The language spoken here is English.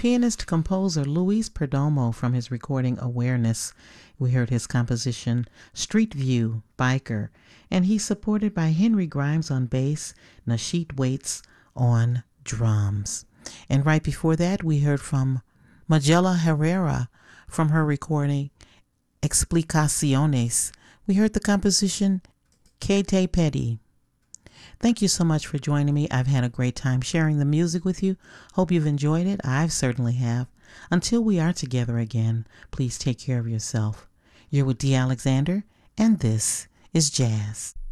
pianist-composer Luis Perdomo from his recording Awareness. We heard his composition Street View, Biker, and he's supported by Henry Grimes on bass, Nasheet Waits on drums. And right before that, we heard from Magella Herrera from her recording Explicaciones. We heard the composition Que Te Pedí. Thank you so much for joining me. I've had a great time sharing the music with you. Hope you've enjoyed it. I certainly have. Until we are together again, please take care of yourself. You're with Dee Alexander, and this is Jazz.